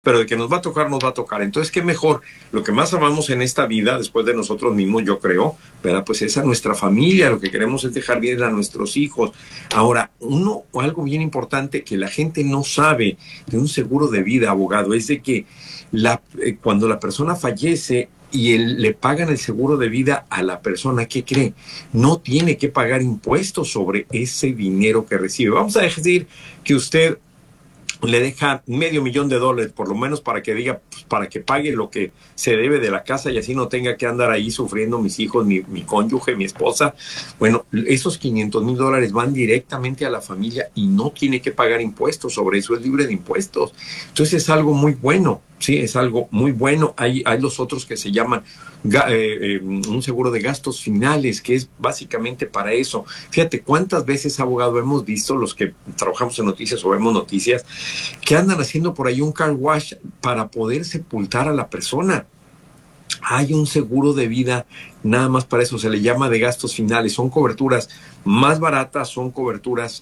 pero de que nos va a tocar, nos va a tocar. Entonces, qué mejor, lo que más amamos en esta vida, después de nosotros mismos, yo creo, ¿verdad? Pues es a nuestra familia, lo que queremos es dejar bien a nuestros hijos. Ahora, algo bien importante que la gente no sabe de un seguro de vida, abogado, es de que cuando la persona fallece y le pagan el seguro de vida a la persona, ¿qué cree? No tiene que pagar impuestos sobre ese dinero que recibe. Vamos a decir que usted le deja $500,000 por lo menos para que diga, pues, para que pague lo que se debe de la casa y así no tenga que andar ahí sufriendo mis hijos, mi cónyuge, mi esposa. Bueno, esos $500,000 van directamente a la familia y no tiene que pagar impuestos sobre eso, es libre de impuestos. Entonces es algo muy bueno, sí, es algo muy bueno. Hay los otros que se llaman un seguro de gastos finales, que es básicamente para eso. Fíjate cuántas veces, abogado, hemos visto, los que trabajamos en noticias o vemos noticias, que andan haciendo por ahí un car wash para poder sepultar a la persona. Hay un seguro de vida nada más para eso, se le llama de gastos finales. Son coberturas más baratas, son coberturas